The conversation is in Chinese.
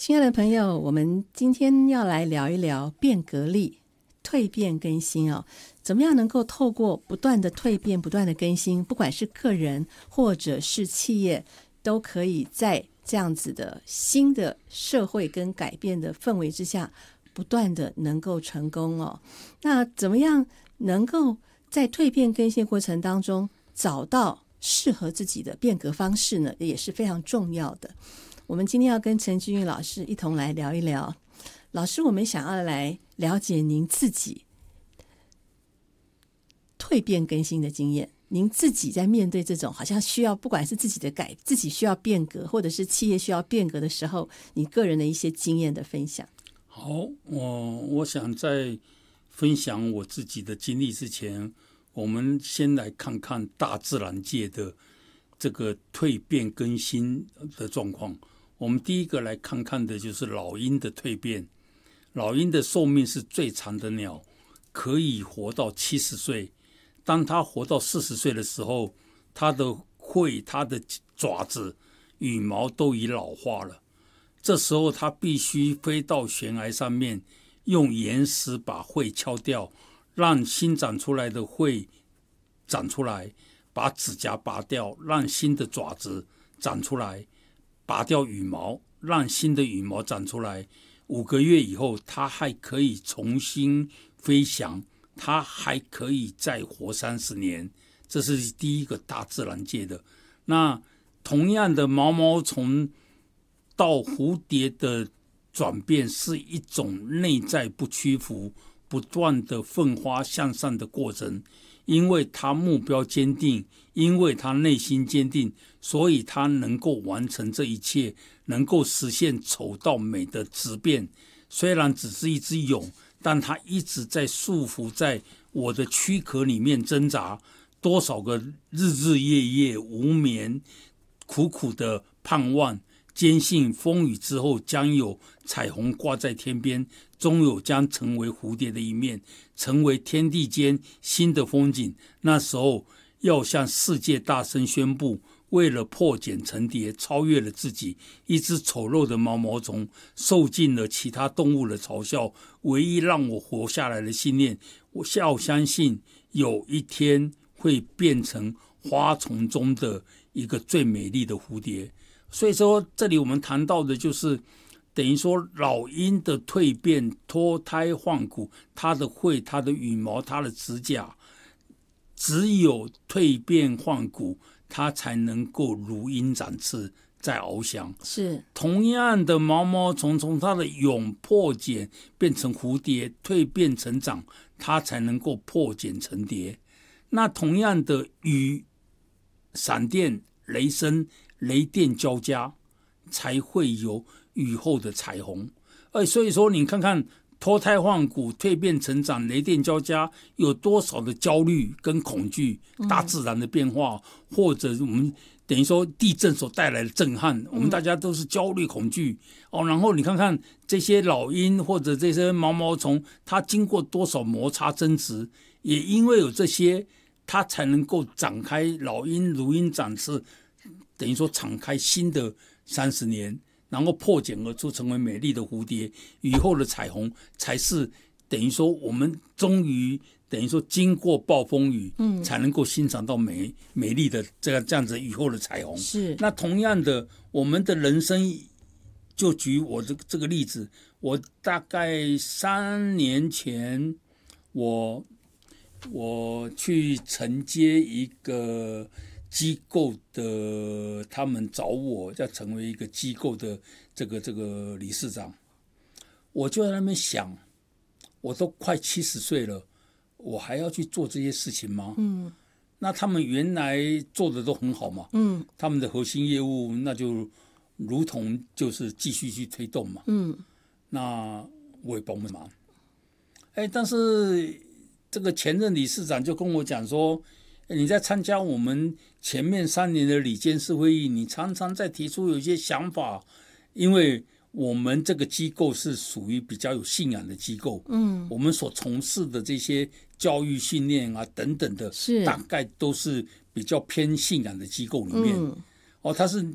亲爱的朋友，我们今天要来聊一聊变革力、蜕变更新哦。怎么样能够透过不断的蜕变、不断的更新，不管是个人或者是企业，都可以在这样子的新的社会跟改变的氛围之下，不断的能够成功哦。那怎么样能够在蜕变更新过程当中找到适合自己的变革方式呢？也是非常重要的。我们今天要跟陈君玉老师一同来聊一聊。老师，我们想要来了解您自己蜕变更新的经验，您自己在面对这种好像需要不管是自己需要变革，或者是企业需要变革的时候，你个人的一些经验的分享。 好，我想在分享我自己的经历之前，我们先来看看大自然界的这个蜕变更新的状况。我们第一个来看看的就是老鹰的蜕变。老鹰的寿命是最长的鸟，可以活到70岁。当它活到40岁的时候，它的喙、它的爪子、羽毛都已老化了。这时候它必须飞到悬崖上面，用岩石把喙敲掉，让新长出来的喙长出来，把指甲拔掉，让新的爪子长出来，拔掉羽毛，让新的羽毛长出来。5个月以后，它还可以重新飞翔，它还可以再活30年。这是第一个大自然界的。那同样的，毛毛虫到蝴蝶的转变是一种内在不屈服、不断的奋发向上的过程。因为他目标坚定，因为他内心坚定，所以他能够完成这一切，能够实现丑到美的质变。虽然只是一只蛹，但他一直在束缚在我的躯壳里面挣扎。多少个日日夜夜无眠，苦苦的盼望，坚信风雨之后将有彩虹挂在天边，终有将成为蝴蝶的一面，成为天地间新的风景。那时候要向世界大声宣布，为了破茧成蝶，超越了自己，一只丑陋的毛毛虫受尽了其他动物的嘲笑，唯一让我活下来的信念，我要相信有一天会变成花丛中的一个最美丽的蝴蝶。所以说，这里我们谈到的就是等于说老鹰的蜕变、脱胎换骨，它的喙、它的羽毛、它的指甲，只有蜕变换骨，它才能够如鹰展翅，再翱翔。 是同样的，毛毛虫从它的蛹破茧变成蝴蝶，蜕变成长，它才能够破茧成蝶。那同样的，雨、闪电、雷声、雷电交加，才会有雨后的彩虹。所以说你看看脱胎换骨、蜕变成长、雷电交加，有多少的焦虑跟恐惧，大自然的变化，或者我们等于说地震所带来的震撼，我们大家都是焦虑恐惧然后你看看这些老鹰或者这些毛毛虫，它经过多少摩擦争执，也因为有这些，它才能够展开老鹰如鹰展翅，等于说敞开新的30年，然后破茧而出，成为美丽的蝴蝶。雨后的彩虹才是等于说我们终于等于说经过暴风雨，才能够欣赏到美丽的这样子雨后的彩虹。 是。 那同样的，我们的人生，就举我这个例子，我大概3年前，我去承接一个机构的，他们找我要成为一个机构的这个理事长，我就在那边想，我都快70岁了，我还要去做这些事情吗？那他们原来做的都很好嘛，他们的核心业务那就如同就是继续去推动嘛，那我也帮不忙，但是这个前任理事长就跟我讲说，你在参加我们前面3年的理监事会议，你常常在提出有一些想法，因为我们这个机构是属于比较有信仰的机构，我们所从事的这些教育训练啊等等的，大概都是比较偏信仰的机构里面，它是